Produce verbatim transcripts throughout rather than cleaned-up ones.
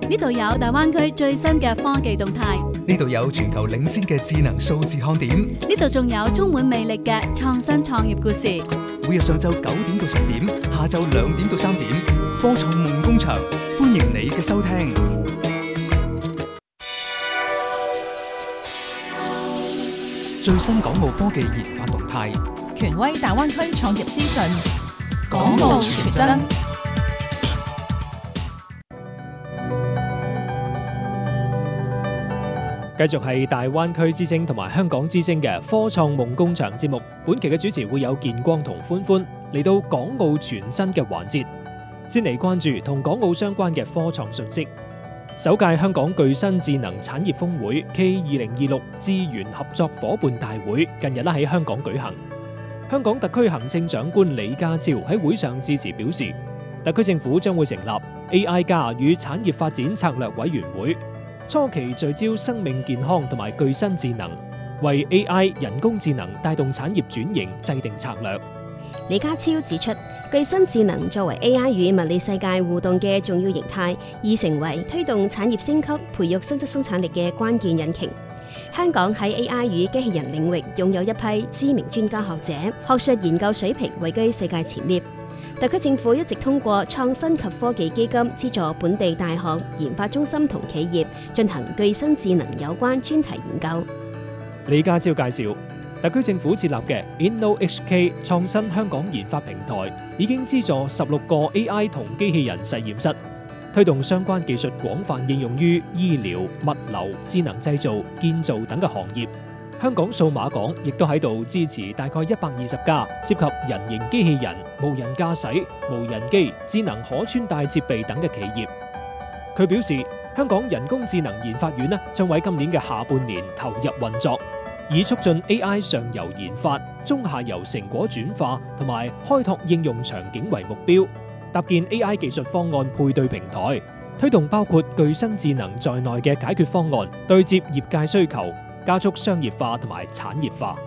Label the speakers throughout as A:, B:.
A: 呢度有大灣區最新嘅科技動態，
B: 呢度有全球領先嘅智能數字看點，
A: 呢度仲有充滿魅力嘅創新創業故事。
B: 每日上晝九點到十點，下晝兩點到三點，科創夢工場，歡迎你嘅收聽。最新港澳科技研發動態，
C: 權威大灣區創業資訊，港澳全真。
D: 繼續係大灣區之聲同埋香港之聲嘅科創夢工場節目，本期嘅主持會有建光同歡歡嚟到港澳全真嘅環節，先嚟關注同港澳相關嘅科創信息。首屆香港具新智能產業峰會暨二零二六智源合作夥伴大會近日啦喺香港舉行。香港特區行政長官李家超喺會上致辭表示，特區政府將會成立 A I 加與產業發展策略委員會，初期聚焦生命健康同埋具新智能，為 A I 人工智能帶動產業轉型制定策略。
E: 李家超指出，具新智能作為 A I 與物理世界互動嘅重要形態，已成為推動產業升級、培育新質生產力嘅關鍵引擎。香港喺 A I 與機器人領域擁有一批知名專家學者，學術研究水平位居世界前列。特區政府一直通過創新及科技基金資助本地大學、研發中心同企業進行具新智能有關專題研究。
D: 李家超介紹，特區政府設立嘅 InnoHK 創新香港研發平台，已經資助十六個 A I 同機器人實驗室，推動相關技術廣泛應用於醫療、物流、智能製造、建造等嘅行業。香港數碼港亦都喺度支持大概一百二十家涉及人形機器人、無人駕駛、無人機、智能可穿戴設備等嘅企業。佢表示，香港人工智能研發院呢將喺今年嘅下半年投入運作，以促進 A I 上游研發、中下游成果轉化同埋開拓應用場景為目標，搭建 A I 技術方案配對平台，推動包括具新智能在內嘅解決方案，對接業界需求，加速商業化同埋產業化。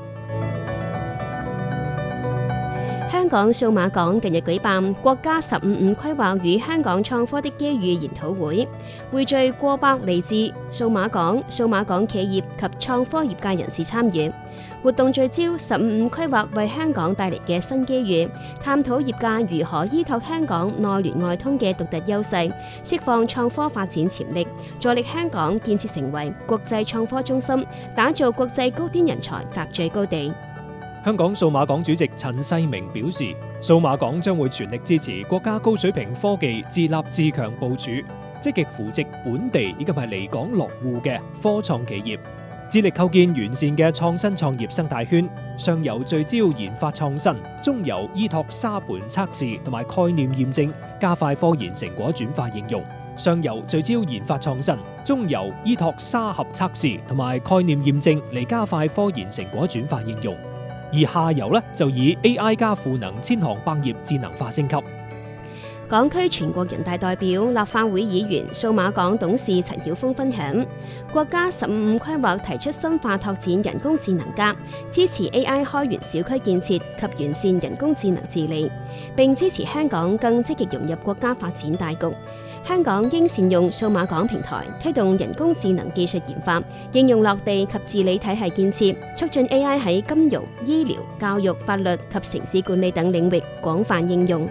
E: 香港數碼港近日舉辦國家十五五規劃與香港創科的機遇研討會，匯聚過百嚟自數碼港、數碼港企業及創科業界人士參與。活動聚焦十五五規劃為香港帶嚟嘅新機遇，探討業界如何依託香港內聯外通嘅獨特優勢，釋放創科發展潛力，助力香港建設成為國際創科中心，打造國際高端人才集聚高地。
D: 香港數碼港主席陳世明表示，數碼港將會全力支持國家高水平科技自立自強部署，積極扶植本地以及係離港落戶嘅科創企業，致力構建完善嘅創新創業生態圈，上游聚焦研發創新，中游依託沙盤測試同埋概念驗證，加快科研成果轉化應用；上游聚焦研發創新，中游依託沙盒測試同埋概念驗證嚟加快科研成果轉化應用。而下游呢，就以 A I 加賦能千行百業智能化升級。
E: 港區全國人大代表、立法會議員、數碼港董事陳曉峰分享，國家十五五規劃提出深化拓展人工智能甲，支持 A I 開源小區建設及完善人工智能治理，並支持香港更積極融入國家發展大局。香港應善用數碼港平台，推動人工智能技術研發、應用落地及治理體系建設，促進 A I 喺金融、醫療、教育、法律及城市管理等領域廣泛應用。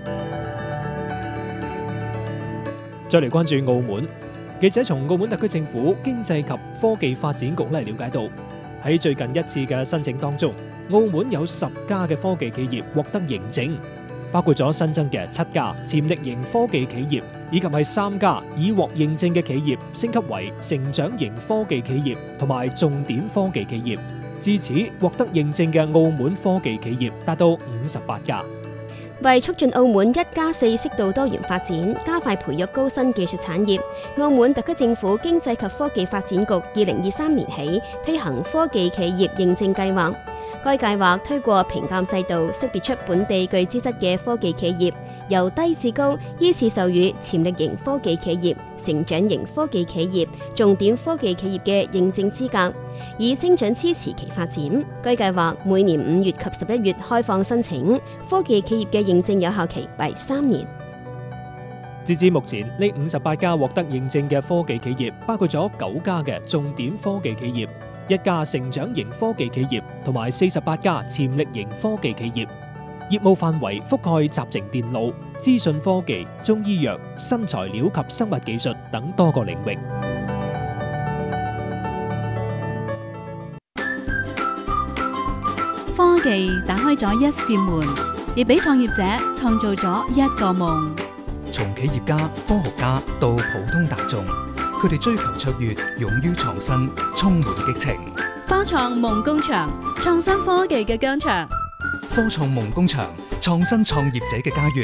D: 再嚟關注澳門，記者從澳門特區政府經濟及科技發展局咧了解到，喺最近一次嘅申請當中，澳門有十家嘅科技企業獲得認證，包括咗新增嘅七家潛力型科技企業，以及係三家已獲認證嘅企業升級為成長型科技企業同埋重點科技企業。至此，獲得認證嘅澳門科技企業達到五十八家。
E: 為促進澳門一加四適度多元發展，加快培育高新技術產業，澳門特區政府經濟及科技發展局二零二三年起推行科技企業認證計劃。該計劃推過評鑑制度，識別出本地具資質嘅科技企業，由低至高依次授予潛力型科技企業、成長型科技企業、重點科技企業嘅認證資格，以精準支持其發展。該計劃每年五月及十一月開放申請，科技企業嘅認證有效期為三年。
D: 截至目前，呢五十八家獲得認證嘅科技企業，包括咗九家嘅重點科技企業、一家成長型科技企業同埋四十八家潛力型科技企業，業務範圍覆蓋集成電路、資訊科技、中醫藥、新材料及生物技術等多個領域。
A: 科技打開咗一扇門，亦俾創業者創造咗一個夢。
B: 從企業家、科學家到普通大眾，佢哋追求卓越，勇於創新，充滿激情。
A: 科創夢工場，創新科技嘅疆場。
B: 科創夢工場，創新創業者嘅家園。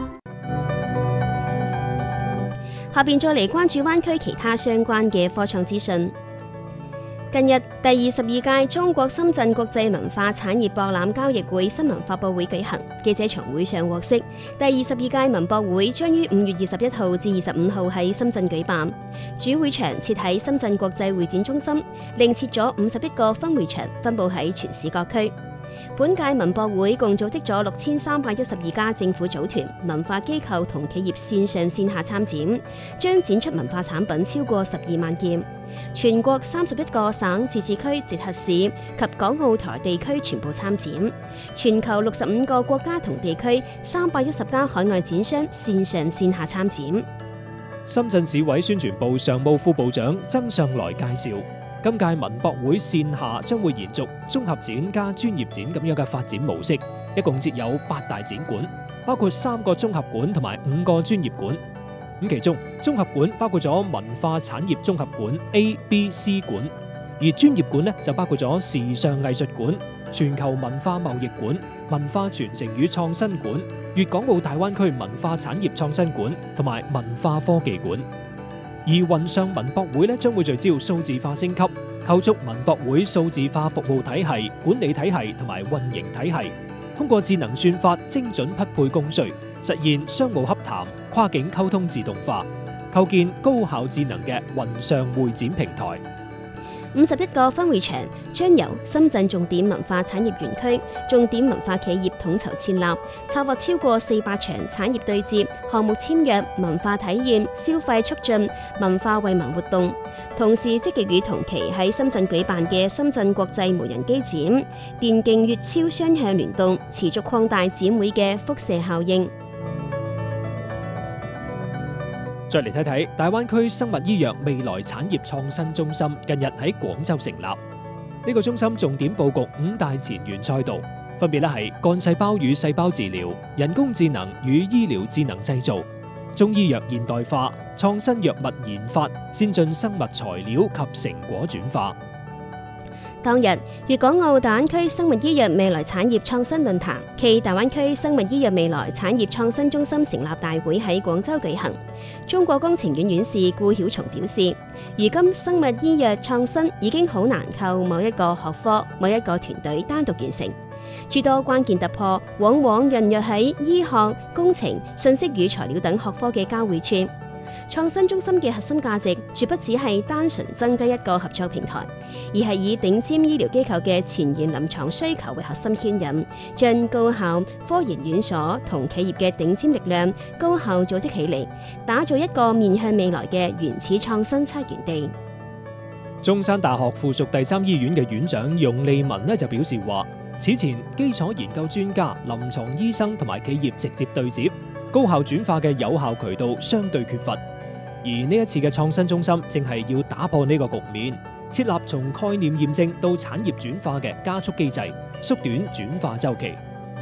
E: 下邊再嚟關注灣區其他相關嘅科創資訊。近日，第二十二屆中國深圳國際文化產業博覽交易會新聞發佈會舉行，記者從會上獲悉，第二十二屆文博會將於五月二十一號至二十五號喺深圳舉辦，主會場設喺深圳國際會展中心，另設咗五十一個分會場，分佈喺全市各區。本屆文博會共組織咗六千三百一十二家政府組團、文化機構同企業線上線下參展，將展出文化產品超過十二萬件。全國三十一個省、自治區、直轄市及港澳台地區全部參展，全球六十五個國家同地區三百一十家海外展商線上線下參展。
D: 深圳市委宣傳部常務副部長曾上來介紹，今屆文博會線下將會延續綜合展加專業展咁樣嘅發展模式，一共設有八大展館，包括三個綜合館同埋五個專業館。咁其中綜合館包括咗文化產業綜合館 A、B、C 館，而專業館呢就包括咗時尚藝術館、全球文化貿易館、文化傳承與創新館、粵港澳大灣區文化產業創新館同埋文化科技館。而雲上文博會呢將會聚焦數字化升級，構築文博會數字化服務體系、管理體系同埋運營體系，通過智能算法精準匹配工序，實現商務洽談、跨境溝通自動化，構建高效智能嘅雲上會展平台。
E: 五十一個分會場將由深圳重點文化產業園區、重點文化企業統籌設立，策劃超過四百場產業對接、項目簽約、文化體驗、消費促進、文化惠民活動。同時積極與同期喺深圳舉辦嘅深圳國際無人機展、電競粵超雙向聯動，持續擴大展會嘅輻射效應。
D: 再嚟睇睇大灣區生物醫藥未來產業創新中心近日喺廣州成立。呢個中心重點佈局五大前沿賽道，分別咧係幹細胞與細胞治療、人工智能與醫療智能製造、中醫藥現代化、創新藥物研發、先進生物材料及成果轉化。當日，粵港澳大灣區生物醫藥未來產業創新論壇暨大灣區生物醫藥未來產業創新中心成立大會喺廣州舉行。中國工程院院士顧曉松表示，如今生物醫藥創新已經好難靠某一個學科、某一個團隊單獨完成，諸多關鍵突破往往孕育喺醫學、工程、信息與材料等學科嘅交匯處。創新中心嘅核心價值，絕不只係單純增加一個合作平台，而係以頂尖醫療機構嘅前沿臨床需求為核心牽引，將高校、科研院所同企業嘅頂尖力量高效組織起嚟，打造一個面向未來嘅原始創新測源地。中山大學附屬第三醫院嘅院長容利文呢就表示話，此前基礎研究專家、臨床醫生同埋企業直接對接，高效轉化嘅有效渠道相對缺乏。而呢一次嘅創新中心正係要打破呢個局面，設立從概念驗證到產業轉化嘅加速機制，縮短轉化週期。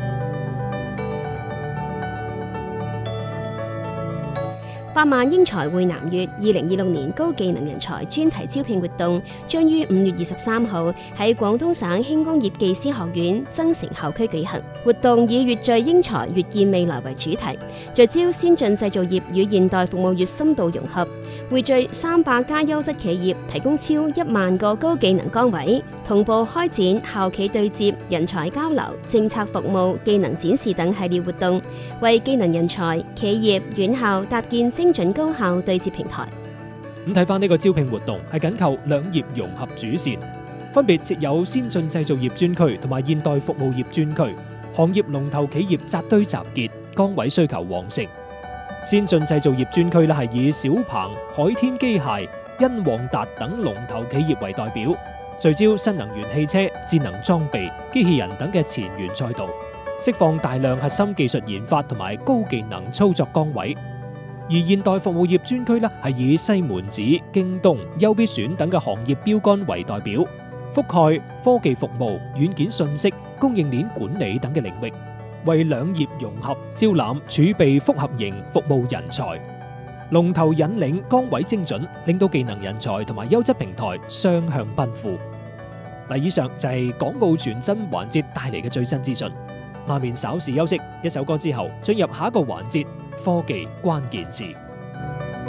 D: 百萬英才匯南粵二零二六年高技能人才專題招聘活動將於五月二十三號喺廣東省輕工業技師學院增城校區舉行。活動以粵聚英才、粵見未來為主題，聚焦先進製造業與現代服務業深度融合，匯聚三百家優質企業，提供超一萬個高技能崗位，同步開展校企對接、人才交流、政策服務、技能展示等系列活動，為技能人才、企業、院校搭建精準高效對接平台。咁睇翻呢個招聘活動係緊扣兩業融合主線，分別設有先進製造業專區同埋現代服務業專區，行業龍頭企業扎堆集結，崗位需求旺盛。 先進製造業專區咧係以小鵬、海天機械、欣旺達等龍頭企業為代表，聚焦新能源汽車、智能裝備、機器人等嘅前沿賽道，釋放大量核心技術研發同埋高技能操作崗位。而現代服務業專區咧係以西門子、京東、優必選等嘅行業標杆為代表，覆蓋科技服務、軟件信息、供應鏈管理等嘅領域，為兩業融合招攬儲備複合型服務人才，龍頭引領崗位精準，令到技能人才同埋優質平台雙向奔赴。嗱，以上就係港澳傳真環節帶嚟嘅最新資訊。下面稍事休息，一首歌之後進入下一個環節，科技關鍵字。